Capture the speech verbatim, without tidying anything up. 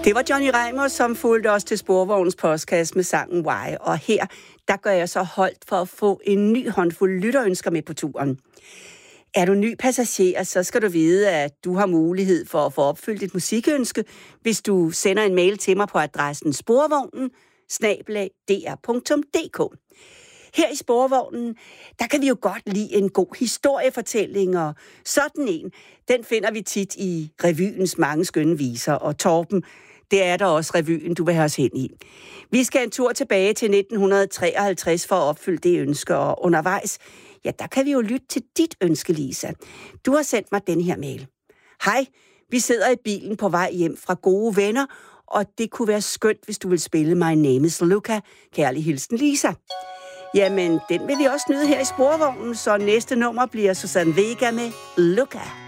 Det var Johnny Reimers, som fulgte os til Sporvognens podcast med sangen Why. Og her, der gør jeg så holdt for at få en ny håndfuld lytterønsker med på turen. Er du ny passager, så skal du vide, at du har mulighed for at få opfyldt dit musikønske, hvis du sender en mail til mig på adressen sporvognen snabel-a d r punktum d k. Her i Sporvognen, der kan vi jo godt lide en god historiefortælling, og sådan en, den finder vi tit i revyens mange skønne viser, og Torben, det er der også revyen, du vil have os hen i. Vi skal en tur tilbage til nitten treoghalvtreds for at opfylde det ønske, og undervejs, ja, der kan vi jo lytte til dit ønske, Lisa. Du har sendt mig den her mail. Hej, vi sidder i bilen på vej hjem fra gode venner, og det kunne være skønt, hvis du vil spille My Name is Luca. Kærlig hilsen, Lisa. Jamen, den vil vi også nyde her i Sporvognen, så næste nummer bliver Susanne Vega med Luca.